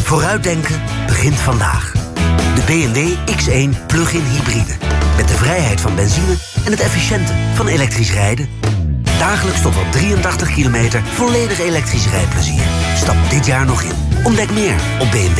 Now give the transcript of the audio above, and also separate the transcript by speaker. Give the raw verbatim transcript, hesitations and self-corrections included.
Speaker 1: Vooruitdenken begint vandaag. De B M W X één plug-in hybride. Met de vrijheid van benzine en het efficiënte van elektrisch rijden. Dagelijks tot wel drieëntachtig kilometer volledig elektrisch rijplezier. Stap dit jaar nog in. Ontdek meer op B M W.